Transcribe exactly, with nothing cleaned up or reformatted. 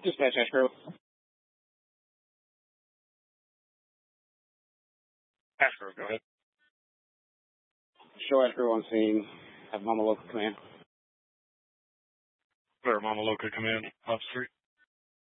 Dispatch Ashboro. Ashboro, go ahead. Show Ashboro on scene. Have Mama Local command. Clear Mama Local command. Off street.